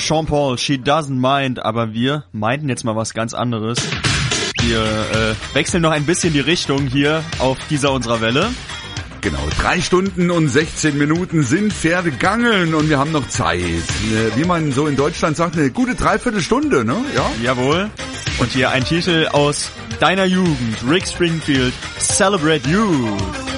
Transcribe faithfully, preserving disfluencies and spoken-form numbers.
Sean Paul, She Doesn't Mind, aber wir meinten jetzt mal was ganz anderes. Wir äh, wechseln noch ein bisschen die Richtung hier auf dieser unserer Welle. Genau, drei Stunden und sechzehn Minuten sind vergangen und wir haben noch Zeit. Wie man so in Deutschland sagt, eine gute Dreiviertelstunde, ne? Ja? Jawohl. Und hier ein Titel aus deiner Jugend, Rick Springfield, Celebrate You.